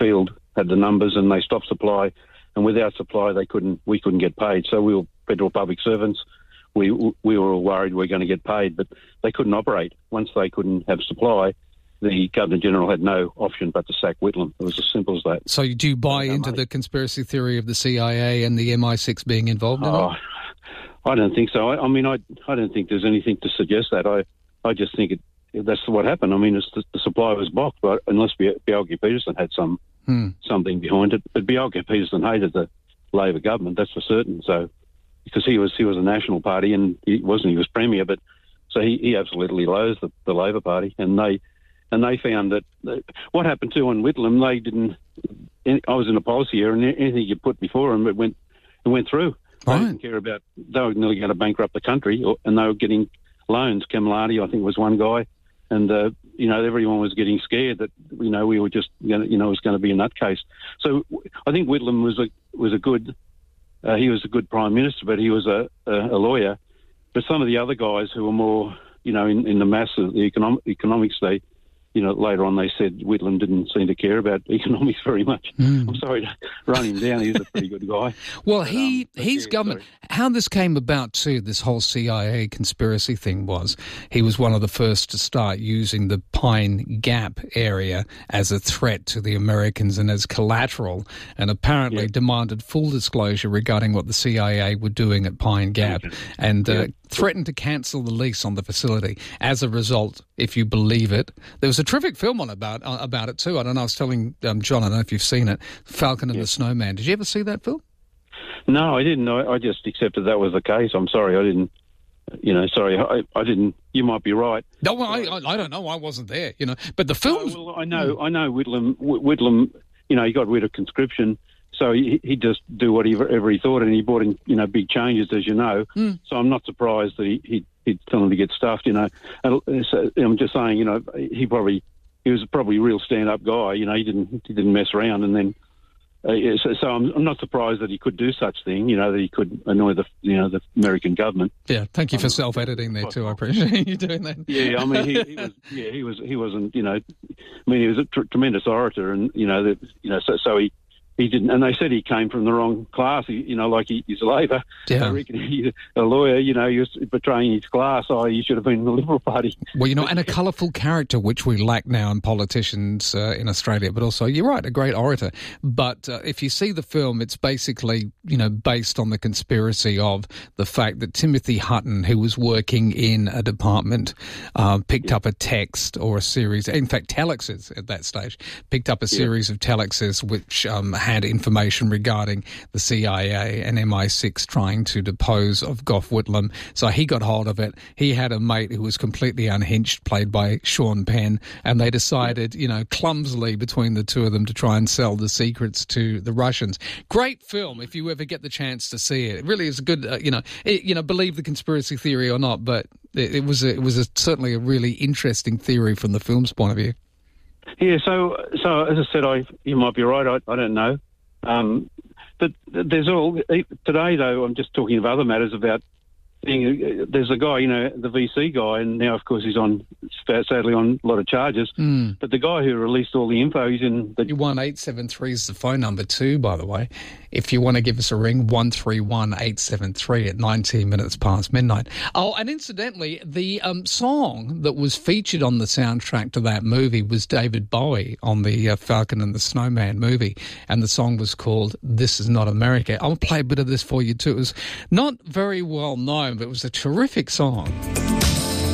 field had the numbers and they stopped supply, and without supply we couldn't get paid. So we were federal public servants. We were all worried we were going to get paid, but they couldn't operate. Once they couldn't have supply, the Governor-General had no option but to sack Whitlam. It was as simple as that. So do you buy into the conspiracy theory of the CIA and the MI6 being involved in it? I don't think so. I mean, I don't think there's anything to suggest that. I just think that's what happened. I mean, the supply was blocked, but unless Bjelke-Petersen had something behind it. But Bjelke-Petersen hated the Labor government, that's for certain. So because he was a National Party and he was Premier, but so he absolutely loathed the Labor Party, and they found that what happened to on Whitlam, they didn't. I was in a policy area, and anything you put before them, it went through. They didn't care about. They were nearly going to bankrupt the country, and they were getting loans. Kamladi, I think, was one guy, and everyone was getting scared that we were just it was going to be a nutcase. So I think Whitlam was a good. He was a good Prime Minister, but he was a lawyer. But some of the other guys who were more, in the mass of the economics, later on they said Whitlam didn't seem to care about economics very much. I'm sorry to run him down. He's a pretty good guy. Well, his government, how this came about too, this whole CIA conspiracy thing was, he was one of the first to start using the Pine Gap area as a threat to the Americans and as collateral, and apparently demanded full disclosure regarding what the CIA were doing at Pine Gap, and threatened to cancel the lease on the facility. As a result, if you believe it, there was a terrific film on about it too. I don't know, I was telling John, I don't know if you've seen it, Falcon and the Snowman. Did you ever see that film? No, I didn't. I just accepted that was the case. I'm sorry, I didn't. I didn't. You might be right. No, well, I don't know. I wasn't there. But the film. Well, I know. Whitlam. He got rid of conscription. So he just do whatever he thought, and he brought in, big changes, as you know. So I'm not surprised that he'd tell him to get stuffed, And so I'm just saying, he was probably a real stand-up guy. He didn't mess around, and then so I'm not surprised that he could do such thing. That he could annoy the American government. Yeah, thank you for self-editing there too. I appreciate you doing that. Yeah, I mean he wasn't. He was a tremendous orator, and so he didn't, and they said he came from the wrong class. He's a Labor. Yeah. I reckon he's a lawyer. He was betraying his class. He should have been in the Liberal Party. Well, and a colourful character, which we lack now in politicians in Australia. But also, you're right, a great orator. But if you see the film, it's basically based on the conspiracy of the fact that Timothy Hutton, who was working in a department, picked up a text or a series. In fact, telexes at that stage picked up a series of telexes which had information regarding the CIA and MI6 trying to depose of Gough Whitlam. So he got hold of it. He had a mate who was completely unhinged, played by Sean Penn, and they decided, clumsily between the two of them to try and sell the secrets to the Russians. Great film if you ever get the chance to see it. It really is a good, believe the conspiracy theory or not, but it was certainly a really interesting theory from the film's point of view. Yeah, so as I said, you might be right. I don't know, but there's today though. I'm just talking of other matters about there's a guy, the VC guy, and now of course he's sadly on a lot of charges. But the guy who released all the info, he's in the 1-873 is the phone number too, by the way. If you want to give us a ring, 131-873 at 19 minutes past midnight. Oh, and incidentally, the song that was featured on the soundtrack to that movie was David Bowie on the Falcon and the Snowman movie, and the song was called This Is Not America. I'll play a bit of this for you too. It was not very well known, but it was a terrific song.